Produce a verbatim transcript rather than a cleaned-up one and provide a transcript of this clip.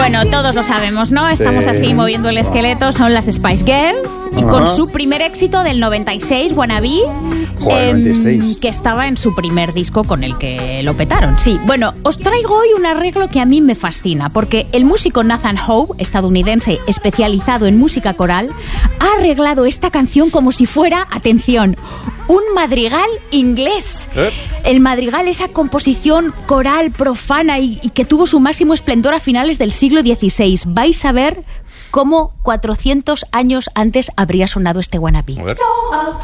Bueno, todos lo sabemos, ¿no? Estamos Sí. así moviendo el esqueleto. Son las Spice Girls. Y Ajá. con su primer éxito del noventa y seis, Wannabe, Joder, em, noventa y seis. que estaba en su primer disco con el que lo petaron. Sí, bueno, os traigo hoy un arreglo que a mí me fascina, porque el músico Nathan Howe, estadounidense especializado en música coral, ha arreglado esta canción como si fuera, atención, un madrigal inglés. ¿Eh? El madrigal, esa composición coral profana y, y que tuvo su máximo esplendor a finales del siglo dieciséis. Vais a ver cómo cuatrocientos años antes habría sonado este Wannabe. A ver.